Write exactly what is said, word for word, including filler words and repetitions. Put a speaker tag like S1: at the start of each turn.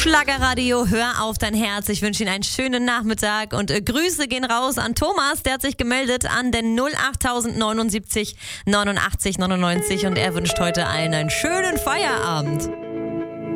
S1: Schlagerradio, hör auf dein Herz. Ich wünsche Ihnen einen schönen Nachmittag und äh, Grüße gehen raus an Thomas, der hat sich gemeldet an den null acht neunundsiebzig neunundachtzig neunundneunzig und er wünscht heute allen einen schönen Feierabend.